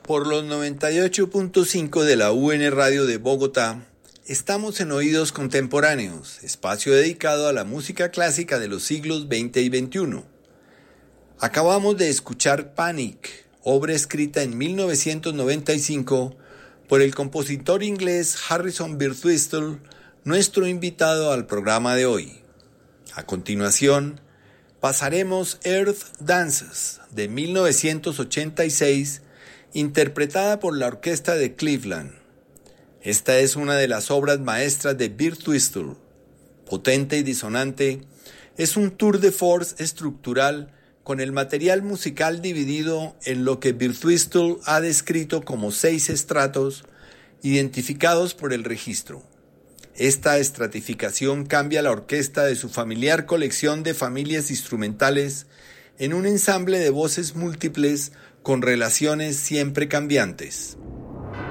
Por los 98.5 de la UN Radio de Bogotá, estamos en Oídos Contemporáneos, espacio dedicado a la música clásica de los siglos XX y XXI. Acabamos de escuchar Panic, obra escrita en 1995 por el compositor inglés Harrison Birtwistle, nuestro invitado al programa de hoy. A continuación, pasaremos Earth Dances, de 1986, interpretada por la Orquesta de Cleveland. Esta es una de las obras maestras de Birtwistle. Potente y disonante, es un tour de force estructural con el material musical dividido en lo que Birtwistle ha descrito como 6 estratos identificados por el registro. Esta estratificación cambia la orquesta de su familiar colección de familias instrumentales en un ensamble de voces múltiples con relaciones siempre cambiantes.